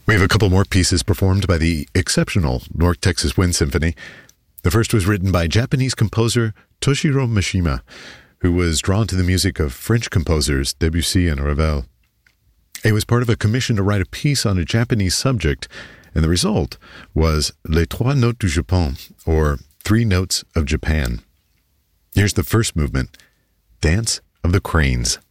We have a couple more pieces performed by the exceptional North Texas Wind Symphony. The first was written by Japanese composer Toshiro Mishima, who was drawn to the music of French composers Debussy and Ravel. It was part of a commission to write a piece on a Japanese subject, and the result was Les Trois Notes du Japon, or Three Notes of Japan. Here's the first movement, Dance of the Cranes.